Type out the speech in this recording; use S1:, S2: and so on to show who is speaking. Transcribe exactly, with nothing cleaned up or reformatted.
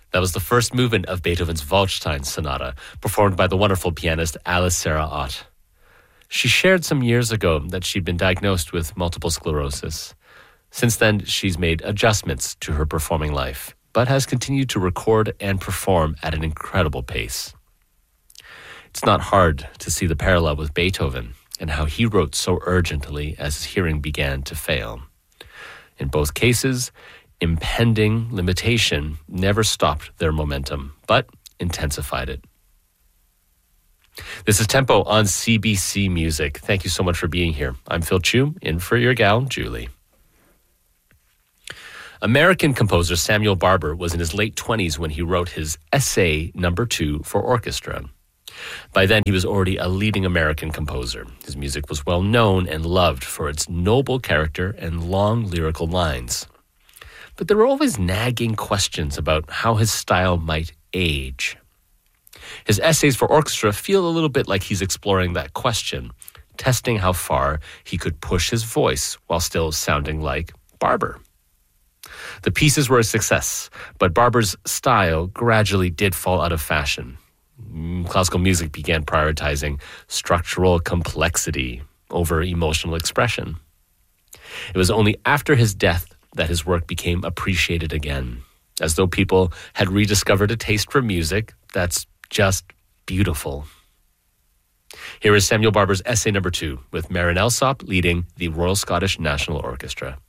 S1: That was the first movement of Beethoven's Waldstein Sonata, performed by the wonderful pianist Alice Sarah Ott. She shared some years ago that she'd been diagnosed with multiple sclerosis. Since then, she's made adjustments to her performing life, but has continued to record and perform at an incredible pace. It's not hard to see the parallel with Beethoven and how he wrote so urgently as his hearing began to fail. In both cases, impending limitation never stopped their momentum, but intensified it. This is Tempo on C B C Music. Thank you so much for being here. I'm Phil Chu, in for your gal, Julie. American composer Samuel Barber was in his late twenties when he wrote his Essay Number Two for orchestra. By then, he was already a leading American composer. His music was well known and loved for its noble character and long lyrical lines. But there were always nagging questions about how his style might age. His essays for orchestra feel a little bit like he's exploring that question, testing how far he could push his voice while still sounding like Barber. The pieces were a success, but Barber's style gradually did fall out of fashion. Classical music began prioritizing structural complexity over emotional expression. It was only after his death that his work became appreciated again, as though people had rediscovered a taste for music that's just beautiful. Here is Samuel Barber's Essay Number Two, with Marin Alsop leading the Royal Scottish National Orchestra.